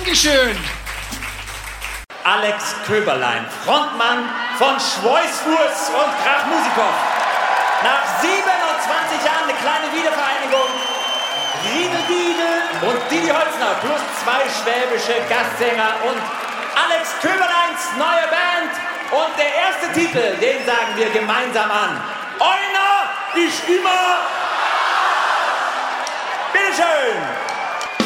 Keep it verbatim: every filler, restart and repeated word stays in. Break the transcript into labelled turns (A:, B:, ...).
A: Dankeschön.
B: Alex Köberlein, Frontmann von Schweißfuß und Krachmusikow. Nach siebenundzwanzig Jahren eine kleine Wiedervereinigung. Riedel Diedel und Didi Holzner plus zwei schwäbische Gastsänger und Alex Köberleins neue Band. Und der erste Titel, den sagen wir gemeinsam an. Einer ist immer... Bitteschön.